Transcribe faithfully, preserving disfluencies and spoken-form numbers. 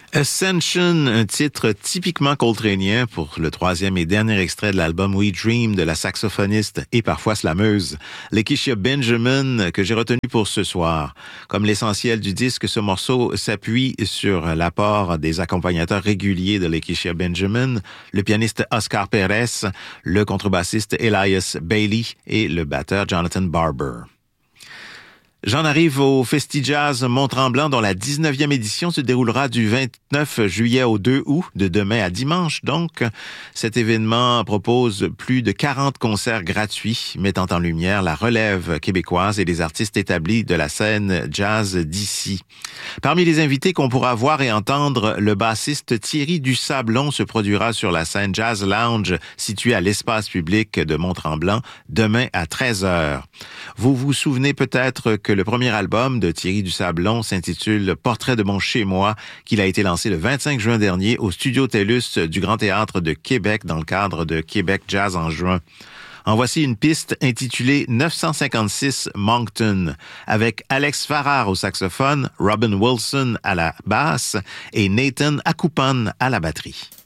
Ascension, un titre typiquement coltraneien pour le troisième et dernier extrait de l'album We Dream de la saxophoniste et parfois slameuse Lakecia Benjamin que j'ai retenu pour ce soir. Comme l'essentiel du disque, ce morceau s'appuie sur l'apport des accompagnateurs réguliers de Lakecia Benjamin, le pianiste Oscar Perez, le contrebassiste Elias Bailey et le batteur Jonathan Barber. J'en arrive au Festi-Jazz Mont-Tremblant dont la dix-neuvième édition se déroulera du vingt-neuf juillet au deux août, de demain à dimanche. Donc, cet événement propose plus de quarante concerts gratuits mettant en lumière la relève québécoise et les artistes établis de la scène jazz d'ici. Parmi les invités qu'on pourra voir et entendre, le bassiste Thierry Dusablon se produira sur la scène Jazz Lounge située à l'espace public de Mont-Tremblant demain à treize heures. Vous vous souvenez peut-être que le premier album de Thierry Dusablon s'intitule Portrait de mon chez-moi, qu'il a été lancé le vingt-cinq juin dernier au Studio TELUS du Grand Théâtre de Québec dans le cadre de Québec Jazz en juin. En voici une piste intitulée neuf cent cinquante-six Moncton, avec Alex Farrar au saxophone, Robin Wilson à la basse et Nathan Akupan à la batterie.